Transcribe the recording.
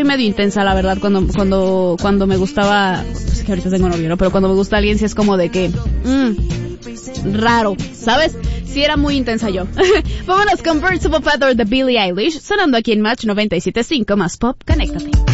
medio intensa, la verdad, cuando me gustaba, pues que ahorita tengo novio, ¿no? Pero cuando me gusta alguien sí es como de que, raro, ¿sabes? Sí era muy intensa yo. Vámonos con Birds of a Feather de Billie Eilish, sonando aquí en Match 97.5 más Pop. Conéctate.